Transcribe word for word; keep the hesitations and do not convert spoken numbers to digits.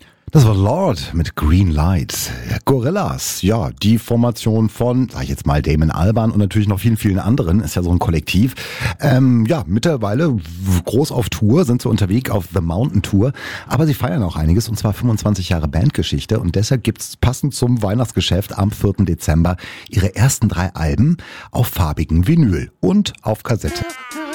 Das war Lord mit Green Light. Gorillaz, ja, die Formation von, sag ich jetzt mal, Damon Albarn und natürlich noch vielen, vielen anderen, ist ja so ein Kollektiv. Ähm, ja, mittlerweile groß auf Tour, sind sie unterwegs auf The Mountain Tour, aber sie feiern auch einiges, und zwar fünfundzwanzig Jahre Bandgeschichte, und deshalb gibt's passend zum Weihnachtsgeschäft am vierten Dezember ihre ersten drei Alben auf farbigem Vinyl und auf Kassette.